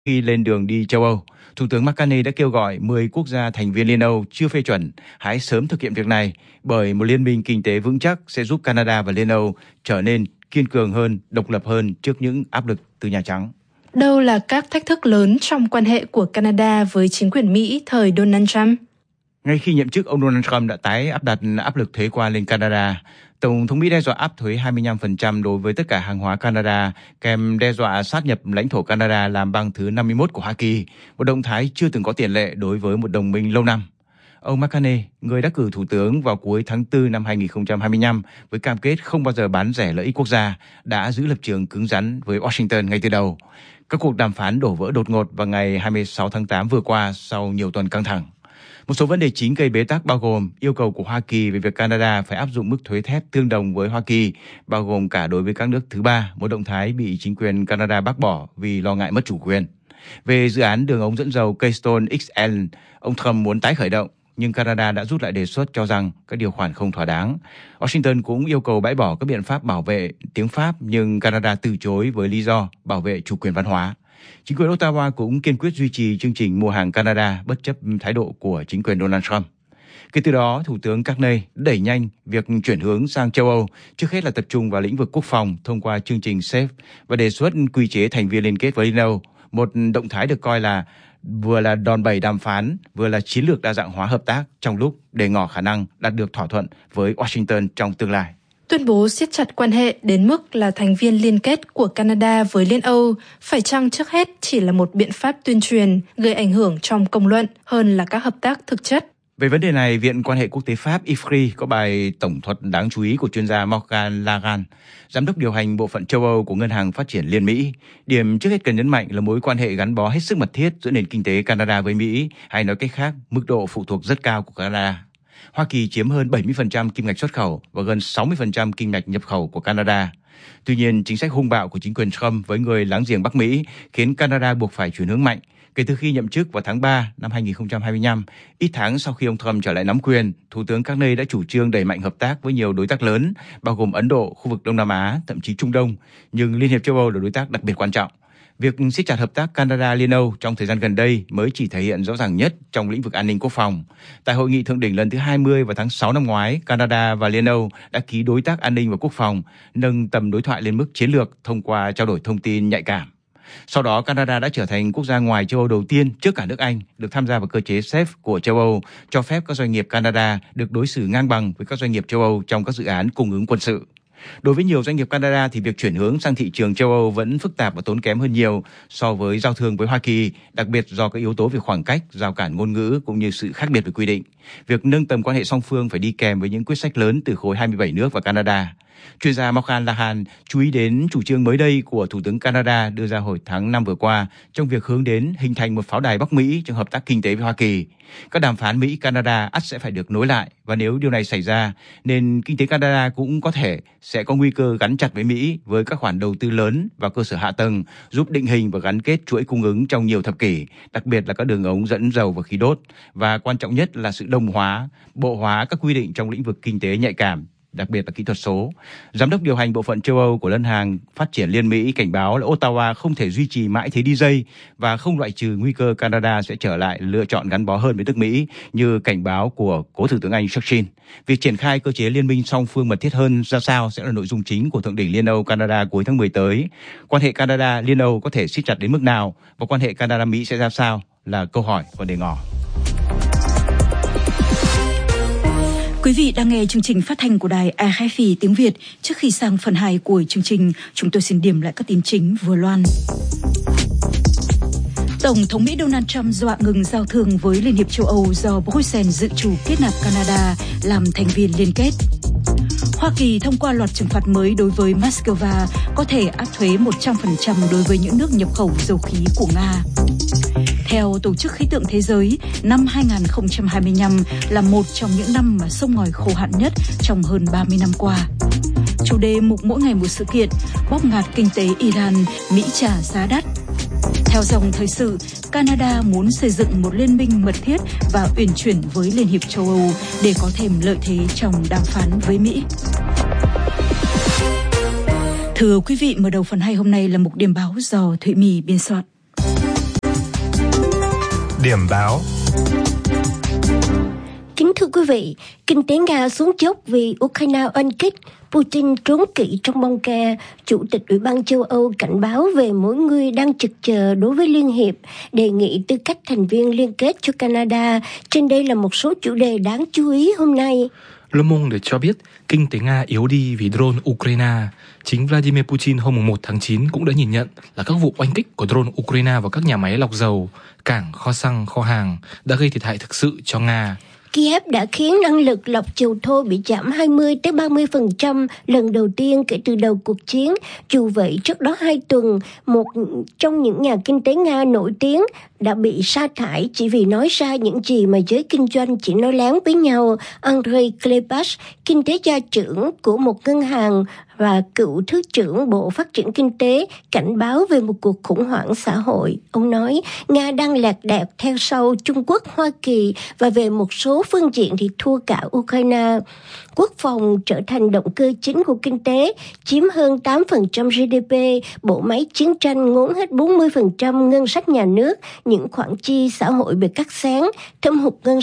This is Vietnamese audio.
Khi lên đường đi châu Âu, Thủ tướng Mark Carney đã kêu gọi 10 quốc gia thành viên Liên Âu chưa phê chuẩn hãy sớm thực hiện việc này, bởi một liên minh kinh tế vững chắc sẽ giúp Canada và Liên Âu trở nên kiên cường hơn, độc lập hơn trước những áp lực từ Nhà Trắng. Đâu là các thách thức lớn trong quan hệ của Canada với chính quyền Mỹ thời Donald Trump? Ngay khi nhậm chức, ông Donald Trump đã tái áp đặt áp lực thuế quan lên Canada. Tổng thống Mỹ đe dọa áp thuế 25% đối với tất cả hàng hóa Canada, kèm đe dọa sát nhập lãnh thổ Canada làm bang thứ 51 của Hoa Kỳ, một động thái chưa từng có tiền lệ đối với một đồng minh lâu năm. Ông Mark Carney, người đắc cử thủ tướng vào cuối tháng 4 năm 2025 với cam kết không bao giờ bán rẻ lợi ích quốc gia, đã giữ lập trường cứng rắn với Washington ngay từ đầu. Các cuộc đàm phán đổ vỡ đột ngột vào ngày 26 tháng 8 vừa qua sau nhiều tuần căng thẳng. Một số vấn đề chính gây bế tắc bao gồm yêu cầu của Hoa Kỳ về việc Canada phải áp dụng mức thuế thép tương đồng với Hoa Kỳ, bao gồm cả đối với các nước thứ ba, một động thái bị chính quyền Canada bác bỏ vì lo ngại mất chủ quyền. Về dự án đường ống dẫn dầu Keystone XL, ông Trump muốn tái khởi động, nhưng Canada đã rút lại đề xuất cho rằng các điều khoản không thỏa đáng. Washington cũng yêu cầu bãi bỏ các biện pháp bảo vệ tiếng Pháp, nhưng Canada từ chối với lý do bảo vệ chủ quyền văn hóa. Chính quyền Ottawa cũng kiên quyết duy trì chương trình mua hàng Canada bất chấp thái độ của chính quyền Donald Trump. Kể từ đó, Thủ tướng Carney đẩy nhanh việc chuyển hướng sang châu Âu, trước hết là tập trung vào lĩnh vực quốc phòng thông qua chương trình SAFE và đề xuất quy chế thành viên liên kết với Liên Âu, một động thái được coi là vừa là đòn bẩy đàm phán, vừa là chiến lược đa dạng hóa hợp tác trong lúc để ngỏ khả năng đạt được thỏa thuận với Washington trong tương lai. Tuyên bố siết chặt quan hệ đến mức là thành viên liên kết của Canada với Liên Âu phải chăng trước hết chỉ là một biện pháp tuyên truyền gây ảnh hưởng trong công luận hơn là các hợp tác thực chất? Về vấn đề này, Viện Quan hệ Quốc tế Pháp IFRI có bài tổng thuật đáng chú ý của chuyên gia Morgan Lagan, giám đốc điều hành bộ phận châu Âu của Ngân hàng Phát triển Liên Mỹ. Điểm trước hết cần nhấn mạnh là mối quan hệ gắn bó hết sức mật thiết giữa nền kinh tế Canada với Mỹ, hay nói cách khác, mức độ phụ thuộc rất cao của Canada. Hoa Kỳ chiếm hơn 70% kim ngạch xuất khẩu và gần 60% kim ngạch nhập khẩu của Canada. Tuy nhiên, chính sách hung bạo của chính quyền Trump với người láng giềng Bắc Mỹ khiến Canada buộc phải chuyển hướng mạnh. Kể từ khi nhậm chức vào tháng 3 năm 2025, ít tháng sau khi ông Trump trở lại nắm quyền, Thủ tướng Carney đã chủ trương đẩy mạnh hợp tác với nhiều đối tác lớn, bao gồm Ấn Độ, khu vực Đông Nam Á, thậm chí Trung Đông, nhưng Liên hiệp châu Âu là đối tác đặc biệt quan trọng. Việc siết chặt hợp tác Canada-Liên Âu trong thời gian gần đây mới chỉ thể hiện rõ ràng nhất trong lĩnh vực an ninh quốc phòng. Tại hội nghị thượng đỉnh lần thứ 20 vào tháng 6 năm ngoái, Canada và Liên Âu đã ký đối tác an ninh và quốc phòng, nâng tầm đối thoại lên mức chiến lược thông qua trao đổi thông tin nhạy cảm. Sau đó, Canada đã trở thành quốc gia ngoài châu Âu đầu tiên trước cả nước Anh được tham gia vào cơ chế SAFE của châu Âu, cho phép các doanh nghiệp Canada được đối xử ngang bằng với các doanh nghiệp châu Âu trong các dự án cung ứng quân sự. Đối với nhiều doanh nghiệp Canada thì việc chuyển hướng sang thị trường châu Âu vẫn phức tạp và tốn kém hơn nhiều so với giao thương với Hoa Kỳ, đặc biệt do các yếu tố về khoảng cách, rào cản ngôn ngữ cũng như sự khác biệt về quy định. Việc nâng tầm quan hệ song phương phải đi kèm với những quyết sách lớn từ khối 27 nước và Canada. Chuyên gia Morgan Lahan chú ý đến chủ trương mới đây của Thủ tướng Canada đưa ra hồi tháng 5 vừa qua trong việc hướng đến hình thành một pháo đài Bắc Mỹ trong hợp tác kinh tế với Hoa Kỳ. Các đàm phán Mỹ-Canada ắt sẽ phải được nối lại, và nếu điều này xảy ra, nền kinh tế Canada cũng có thể sẽ có nguy cơ gắn chặt với Mỹ với các khoản đầu tư lớn vào cơ sở hạ tầng, giúp định hình và gắn kết chuỗi cung ứng trong nhiều thập kỷ, đặc biệt là các đường ống dẫn dầu và khí đốt, và quan trọng nhất là sự đồng hóa, bộ hóa các quy định trong lĩnh vực kinh tế nhạy cảm, đặc biệt là kỹ thuật số. Giám đốc điều hành bộ phận châu Âu của Ngân hàng Phát triển Liên Mỹ cảnh báo là Ottawa không thể duy trì mãi thế đi dây và không loại trừ nguy cơ Canada sẽ trở lại lựa chọn gắn bó hơn với nước Mỹ như cảnh báo của cố thủ tướng Anh Churchill. Việc triển khai cơ chế liên minh song phương mật thiết hơn ra sao sẽ là nội dung chính của thượng đỉnh Liên Âu Canada cuối tháng 10 tới. Quan hệ Canada Liên Âu có thể siết chặt đến mức nào và quan hệ Canada Mỹ sẽ ra sao là câu hỏi còn để ngỏ. Quý vị đang nghe chương trình phát thanh của đài RFI tiếng Việt. Trước khi sang phần 2 của chương trình, chúng tôi xin điểm lại các tin chính vừa loan. Tổng thống Mỹ Donald Trump dọa ngừng giao thương với Liên hiệp châu Âu do Bruxelles dự trù kết nạp Canada làm thành viên liên kết. Hoa Kỳ thông qua loạt trừng phạt mới đối với Moscow, có thể áp thuế 100% đối với những nước nhập khẩu dầu khí của Nga. Theo Tổ chức Khí tượng Thế giới, năm 2025 là một trong những năm mà sông ngòi khô hạn nhất trong hơn 30 năm qua. Chủ đề mục mỗi ngày một sự kiện, bóp nghẹt kinh tế Iran, Mỹ trả giá đắt. Theo dòng thời sự, Canada muốn xây dựng một liên minh mật thiết và uyển chuyển với Liên hiệp châu Âu để có thêm lợi thế trong đàm phán với Mỹ. Thưa quý vị, mở đầu phần 2 hôm nay là mục điểm báo do Thụy My biên soạn. Điểm báo. Kính thưa quý vị, kinh tế Nga xuống dốc vì Ukraine oanh kích, Putin trốn kỵ trong bunker. Chủ tịch Ủy ban châu Âu cảnh báo về mối nguy đang trực chờ đối với Liên Hiệp, đề nghị tư cách thành viên liên kết cho Canada. Trên đây là một số chủ đề đáng chú ý hôm nay. Le Monde cho biết kinh tế Nga yếu đi vì drone Ukraine. Chính Vladimir Putin hôm 1 tháng 9 cũng đã nhìn nhận là các vụ oanh kích của drone Ukraine vào các nhà máy lọc dầu, cảng, kho xăng, kho hàng đã gây thiệt hại thực sự cho Nga. Kiev đã khiến năng lực lọc dầu thô bị giảm 20-30% lần đầu tiên kể từ đầu cuộc chiến. Dù vậy, trước đó 2 tuần, một trong những nhà kinh tế Nga nổi tiếng đã bị sa thải chỉ vì nói ra những gì mà giới kinh doanh chỉ nói lén với nhau. Andrei Klebash, kinh tế gia trưởng của một ngân hàng và cựu Thứ trưởng Bộ Phát triển Kinh tế, cảnh báo về một cuộc khủng hoảng xã hội. Ông nói, Nga đang lẹt đẹt theo sau Trung Quốc, Hoa Kỳ và về một số phương diện thì thua cả Ukraine. Quốc phòng trở thành động cơ chính của kinh tế, chiếm hơn 8% GDP, bộ máy chiến tranh ngốn hết 40% ngân sách nhà nước, những khoản chi xã hội bị cắt xén, thâm hụt ngân